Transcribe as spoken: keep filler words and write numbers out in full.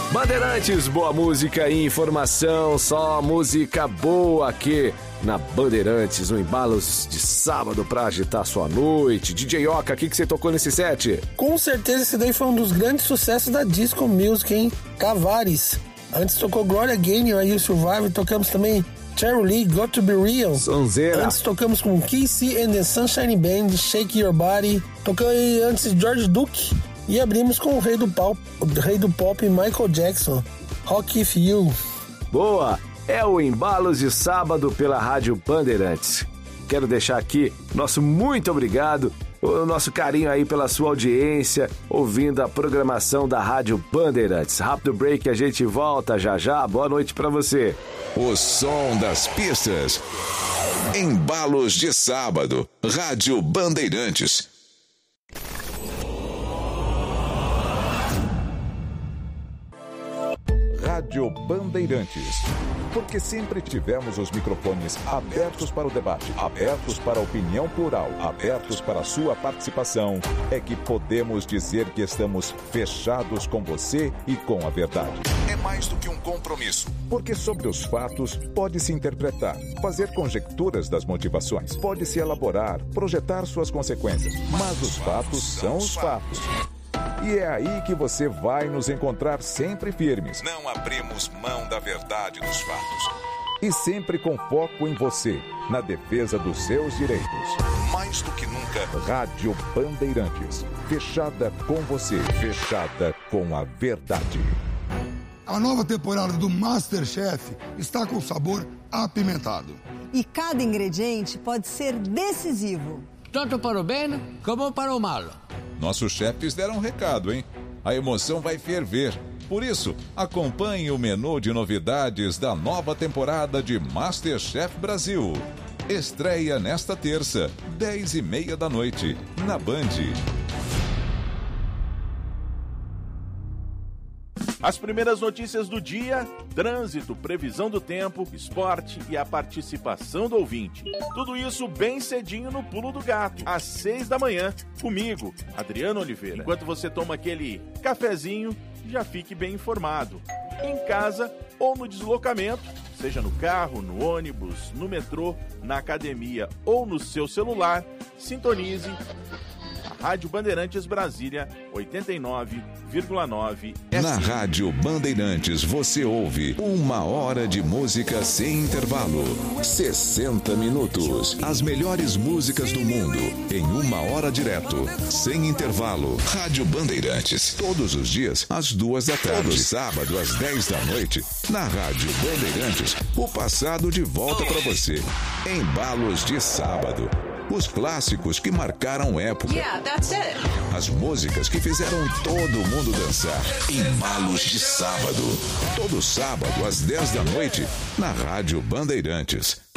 Bandeirantes, boa música e informação, só música boa aqui na Bandeirantes, no Embalos de Sábado pra agitar sua noite. D J Oca, o que, que você tocou nesse set? Com certeza esse daí foi um dos grandes sucessos da Disco Music, hein? Cavares. Antes tocou Gloria Gaynor, Are You Survive, tocamos também Cherry Lee, Got to Be Real. Sonzeira. Antes tocamos com Kissy and the Sunshine Band, Shake Your Body. Tocamos antes George Duke. E abrimos com o rei do pop, o rei do pop Michael Jackson, Rock If You. Boa! É o Embalos de Sábado pela Rádio Bandeirantes. Quero deixar aqui nosso muito obrigado, o nosso carinho aí pela sua audiência, ouvindo a programação da Rádio Bandeirantes. Rápido break, a gente volta já já. Boa noite pra você. O som das pistas. Embalos de Sábado, Rádio Bandeirantes. Rádio Bandeirantes. Porque sempre tivemos os microfones abertos para o debate, abertos para a opinião plural, abertos para a sua participação, é que podemos dizer que estamos fechados com você e com a verdade. É mais do que um compromisso. Porque sobre os fatos pode-se interpretar, fazer conjecturas das motivações, pode-se elaborar, projetar suas consequências. Mas os fatos são os fatos. E é aí que você vai nos encontrar sempre firmes. Não abrimos mão da verdade dos fatos. E sempre com foco em você, na defesa dos seus direitos. Mais do que nunca, Rádio Bandeirantes. Fechada com você, fechada com a verdade. A nova temporada do MasterChef está com sabor apimentado. E cada ingrediente pode ser decisivo. Tanto para o bem como para o mal. Nossos chefes deram um recado, hein? A emoção vai ferver. Por isso, acompanhe o menu de novidades da nova temporada de MasterChef Brasil. Estreia nesta terça, dez e meia da noite, na Band. As primeiras notícias do dia, trânsito, previsão do tempo, esporte e a participação do ouvinte. Tudo isso bem cedinho no Pulo do Gato, às seis da manhã, comigo, Adriano Oliveira. Enquanto você toma aquele cafezinho, já fique bem informado. Em casa ou no deslocamento, seja no carro, no ônibus, no metrô, na academia ou no seu celular, sintonize Rádio Bandeirantes Brasília, oitenta e nove vírgula nove F M. Na Rádio Bandeirantes você ouve uma hora de música sem intervalo. sessenta minutos. As melhores músicas do mundo em uma hora direto, sem intervalo. Rádio Bandeirantes. Todos os dias, às duas da tarde. Todo sábado, às dez da noite, na Rádio Bandeirantes. O passado de volta para você. Embalos de Sábado. Os clássicos que marcaram época. Yeah, that's it. As músicas que fizeram todo mundo dançar. Embalos de Sábado. Todo sábado, às dez da noite, na Rádio Bandeirantes.